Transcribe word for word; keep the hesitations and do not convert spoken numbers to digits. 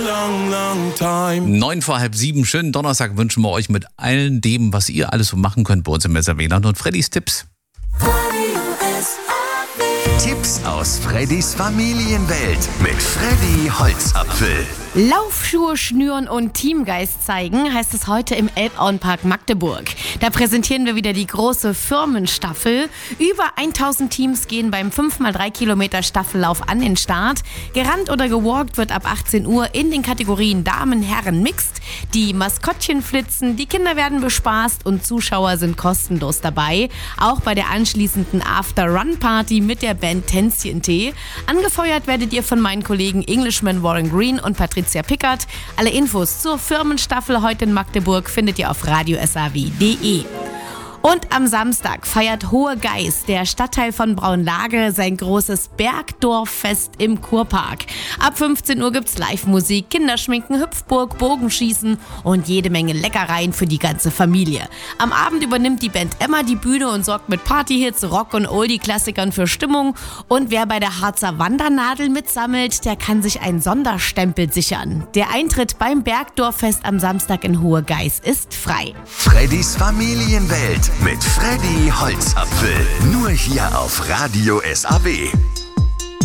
Neun vor halb sieben, schönen Donnerstag wünschen wir euch mit all dem, was ihr alles so machen könnt bei uns im Weserwähler und Freddys Tipps. Tipps aus Freddys Familienwelt mit Freddy Holzapfel. Laufschuhe schnüren und Teamgeist zeigen, heißt es heute im Elbauenpark Magdeburg. Da präsentieren wir wieder die große Firmenstaffel. Über tausend Teams gehen beim fünf mal drei Kilometer Staffellauf an den Start. Gerannt oder gewalkt wird ab achtzehn Uhr in den Kategorien Damen, Herren, Mixed. Die Maskottchen flitzen, die Kinder werden bespaßt und Zuschauer sind kostenlos dabei. Auch bei der anschließenden After-Run-Party mit der Band Tänzchen-Tee. Angefeuert werdet ihr von meinen Kollegen Englishman Warren Green und Patricia Pickert. Alle Infos zur Firmenstaffel heute in Magdeburg findet ihr auf radio s a w punkt d e. Und am Samstag feiert Hohe Geiß, der Stadtteil von Braunlage, sein großes Bergdorffest im Kurpark. Ab fünfzehn Uhr gibt's Live-Musik, Kinderschminken, Hüpfburg, Bogenschießen und jede Menge Leckereien für die ganze Familie. Am Abend übernimmt die Band Emma die Bühne und sorgt mit Partyhits, Rock- und Oldie-Klassikern für Stimmung. Und wer bei der Harzer Wandernadel mitsammelt, der kann sich einen Sonderstempel sichern. Der Eintritt beim Bergdorffest am Samstag in Hohe Geiß ist frei. Freddys Familienwelt mit Freddy Holzapfel. Nur hier auf Radio S A W.